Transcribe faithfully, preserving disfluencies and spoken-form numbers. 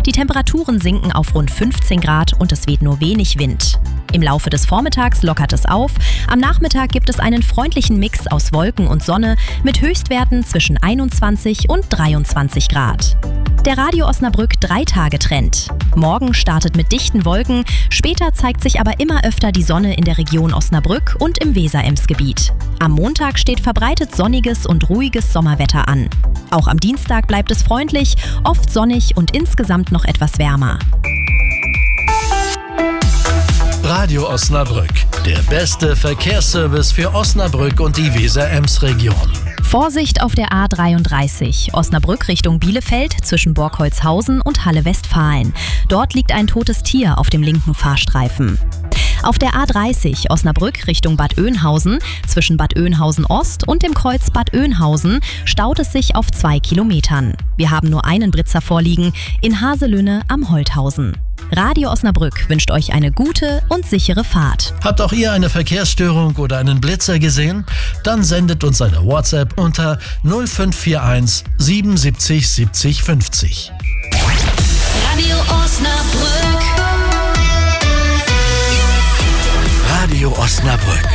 Die Temperaturen sinken auf rund fünfzehn Grad und es weht nur wenig Wind. Im Laufe des Vormittags lockert es auf. Am Nachmittag gibt es einen freundlichen Mix aus Wolken und Sonne mit Höchstwerten zwischen einundzwanzig und dreiundzwanzig Grad. Der Radio Osnabrück drei-Tage-Trend. Morgen startet mit dichten Wolken, später zeigt sich aber immer öfter die Sonne in der Region Osnabrück und im Weser-Ems-Gebiet. Am Montag steht verbreitet sonniges und ruhiges Sommerwetter an. Auch am Dienstag bleibt es freundlich, oft sonnig und insgesamt noch etwas wärmer. Radio Osnabrück, der beste Verkehrsservice für Osnabrück und die Weser-Ems-Region. Vorsicht auf der A dreiunddreißig, Osnabrück Richtung Bielefeld zwischen Borkholzhausen und Halle-Westfalen. Dort liegt ein totes Tier auf dem linken Fahrstreifen. Auf der A dreißig Osnabrück Richtung Bad Oeynhausen zwischen Bad Oeynhausen Ost und dem Kreuz Bad Oeynhausen staut es sich auf zwei Kilometern. Wir haben nur einen Blitzer vorliegen in Haselünne am Holthausen. Radio Osnabrück wünscht euch eine gute und sichere Fahrt. Habt auch ihr eine Verkehrsstörung oder einen Blitzer gesehen? Dann sendet uns eine WhatsApp unter null fünf vier eins siebenundsiebzig siebzig fünfzig. Radio Osnabrück. Radio Osnabrück.